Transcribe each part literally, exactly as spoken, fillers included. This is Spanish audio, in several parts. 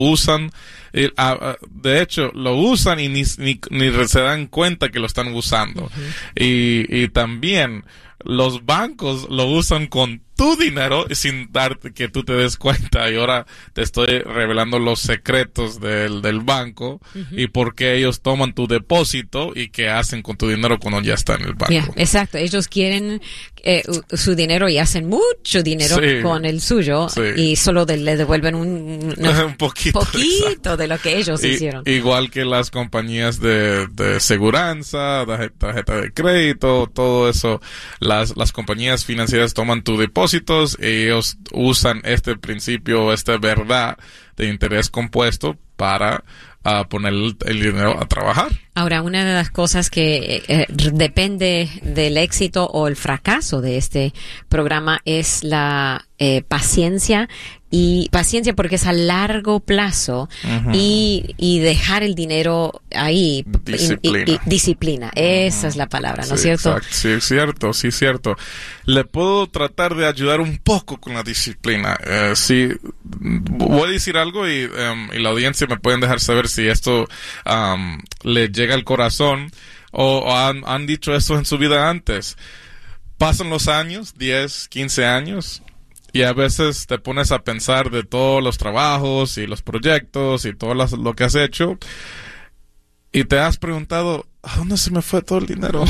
usan, eh, uh, de hecho, lo usan y ni, ni, ni se dan cuenta que lo están usando. Uh-huh. Y, y también los bancos lo usan con tu dinero sin darte que tú te des cuenta. Y ahora te estoy revelando los secretos del, del banco uh-huh. y por qué ellos toman tu depósito y qué hacen con tu dinero cuando ya está en el banco. Yeah, exacto. Ellos quieren eh, su dinero y hacen mucho dinero sí, con el suyo sí. y solo de, le devuelven un, no, un poquito, poquito de lo que ellos y, hicieron. Igual que las compañías de, de seguranza, tarjeta de crédito, todo eso. Las, las compañías financieras toman tu depósito. Ellos usan este principio, esta verdad de interés compuesto para uh, poner el, el dinero a trabajar. Ahora, una de las cosas que eh, depende del éxito o el fracaso de este programa es la eh, paciencia y paciencia porque es a largo plazo uh-huh. y, y dejar el dinero ahí. Disciplina. Y, y, y, disciplina. Esa uh-huh. es la palabra, ¿no es sí, cierto? Exacto. Sí, es cierto, sí, es cierto. Le puedo tratar de ayudar un poco con la disciplina. Eh, sí, voy a decir algo y, um, y la audiencia me pueden dejar saber si esto um, le llega al corazón o, o han, han dicho eso en su vida antes. Pasan los años, diez, quince años, y a veces te pones a pensar de todos los trabajos y los proyectos y todo las, lo que has hecho y te has preguntado, ¿a dónde se me fue todo el dinero?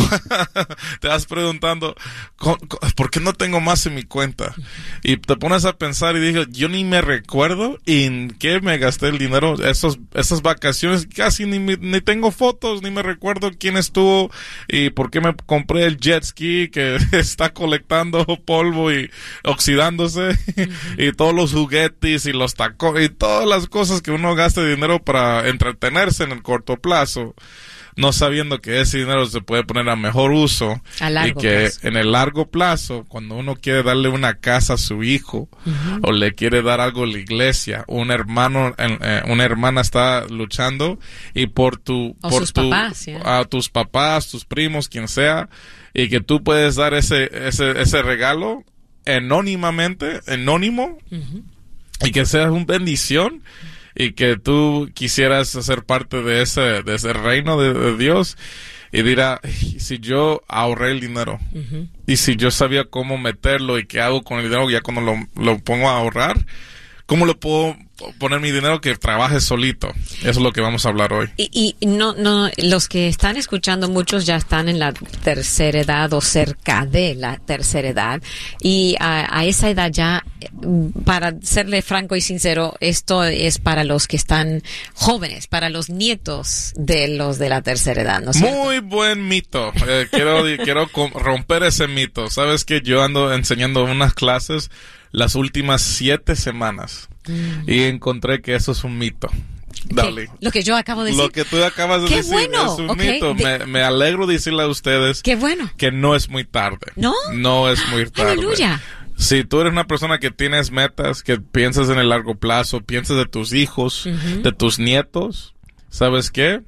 Te vas preguntando, ¿por qué no tengo más en mi cuenta? Y te pones a pensar y dices, yo ni me recuerdo en qué me gasté el dinero. Esos, esas vacaciones casi ni, ni tengo fotos, ni me recuerdo quién estuvo y por qué me compré el jet ski que está colectando polvo y oxidándose. Uh-huh. Y todos los juguetes y los tacos y todas las cosas que uno gasta dinero para entretenerse en el corto plazo, no sabiendo que ese dinero se puede poner a mejor uso y que plazo. En el largo plazo, cuando uno quiere darle una casa a su hijo uh-huh. o le quiere dar algo a la iglesia, un hermano, eh, una hermana está luchando y por tu, o por sus tu, papás, ¿sí? a tus papás, tus primos, quien sea, y que tú puedes dar ese, ese, ese regalo anónimamente, anónimo uh-huh. y que sea una bendición. Y que tú quisieras ser parte de ese, de ese reino de, de Dios y dirá, si yo ahorré el dinero uh-huh. y si yo sabía cómo meterlo y qué hago con el dinero ya cuando lo, lo pongo a ahorrar, ¿cómo lo puedo poner mi dinero que trabaje solito? Eso es lo que vamos a hablar hoy. Y, y no, no, los que están escuchando, muchos ya están en la tercera edad o cerca de la tercera edad. Y a, a esa edad ya, para serle franco y sincero, esto es para los que están jóvenes, para los nietos de los de la tercera edad, ¿no es cierto? Muy buen mito. Eh, quiero, quiero romper ese mito. ¿Sabes qué? Yo ando enseñando unas clases las últimas siete semanas mm. y encontré que eso es un mito. Dale. ¿Qué? Lo que yo acabo de decir. Lo que tú acabas de ¡Qué decir bueno! es un Okay. mito. De... Me, me alegro de decirle a ustedes ¡Qué bueno! que no es muy tarde. ¿No? No es muy tarde. ¡Aleluya! Si tú eres una persona que tienes metas, que piensas en el largo plazo, piensas de tus hijos, uh-huh. de tus nietos, ¿sabes qué?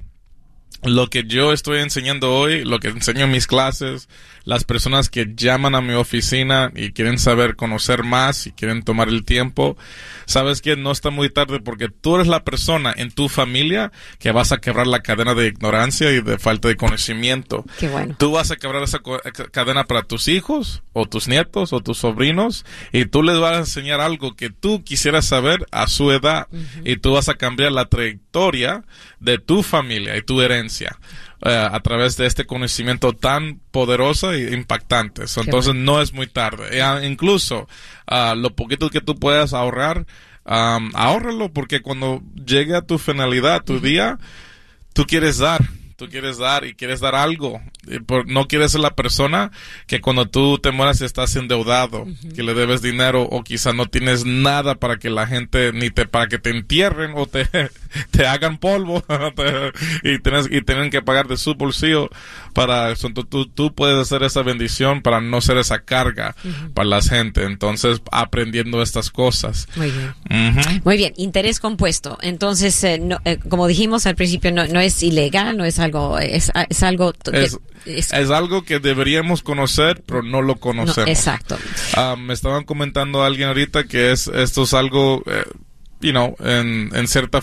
Lo que yo estoy enseñando hoy, lo que enseño en mis clases, las personas que llaman a mi oficina y quieren saber, conocer más y quieren tomar el tiempo, sabes que no está muy tarde porque tú eres la persona en tu familia que vas a quebrar la cadena de ignorancia y de falta de conocimiento. Qué bueno. Tú vas a quebrar esa co- cadena para tus hijos o tus nietos o tus sobrinos y tú les vas a enseñar algo que tú quisieras saber a su edad uh-huh. y tú vas a cambiar la trayectoria de tu familia y tu herencia. Uh, a través de este conocimiento tan poderoso e impactante. So, entonces bueno. No es muy tarde. E, incluso uh, lo poquito que tú puedas ahorrar, um, ahórralo porque cuando llegue a tu finalidad, tu uh-huh. día, tú quieres dar. Tú quieres dar y quieres dar algo. Y por, no quieres ser la persona que cuando tú te mueras estás endeudado, uh-huh. que le debes dinero o quizás no tienes nada para que la gente, ni te para que te entierren o te, te hagan polvo y, tienes, y tienen que pagar de su bolsillo para eso. Tú, tú, tú puedes hacer esa bendición para no ser esa carga uh-huh. para la gente. Entonces, aprendiendo estas cosas. Muy bien. Uh-huh. Muy bien. Interés compuesto. Entonces, eh, no, eh, como dijimos al principio, no, no es ilegal, no es algo, es, es algo que, es, es, es algo que deberíamos conocer, pero no lo conocemos. No, exacto. Uh, me estaban comentando alguien ahorita que es esto es algo eh, you know, en, en cierta